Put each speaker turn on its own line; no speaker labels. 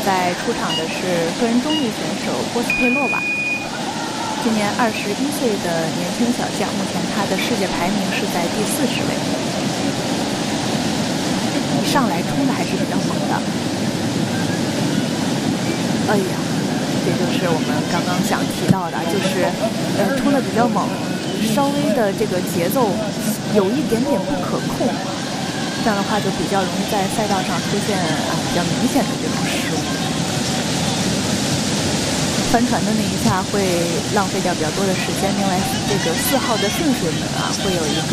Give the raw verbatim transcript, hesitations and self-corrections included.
在出场的是个人动力选手波斯佩洛娃，今年二十一岁的年轻小将，目前他的世界排名是在第四十位，一上来冲的还是比较猛的。哎呀，这就是我们刚刚想提到的，就是呃冲的比较猛，稍微的这个节奏有一点点不可控，这样的话就比较容易在赛道上出现啊比较明显的这种失误。翻船的那一下会浪费掉比较多的时间，另外这个四号的顺水门啊会有一个